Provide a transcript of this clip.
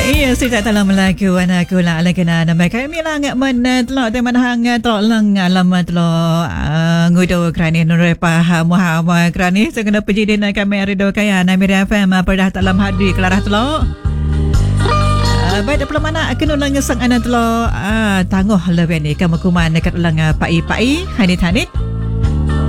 Iya, saya tak tahu melaku anakku lah kena nama kami lah ngak mana telok teman hang telok lang lama telok ngudo kerani nurepa Muhammad kerani saya kena pergi dengan kami rido kaya Namiri FM pada dalam hadi kelarah telok. Baik dah mana akan ulang ngesang anak telok tangguh lebih ni kamu kuman dekat ulang pai hanit-hanit.